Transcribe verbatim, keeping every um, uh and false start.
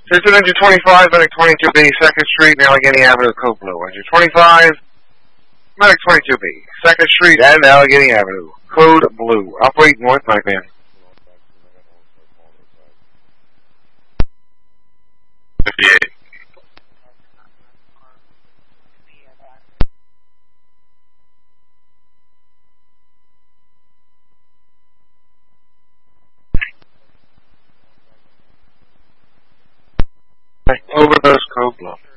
This is engine twenty-five, Medic twenty-two B, second Street, and Allegheny Avenue, Code Blue. Engine twenty-five, Medic twenty-two B, second Street and Allegheny Avenue, Code Blue. Operate north, Nightman. fifty-eight. Overdose, Code Blue.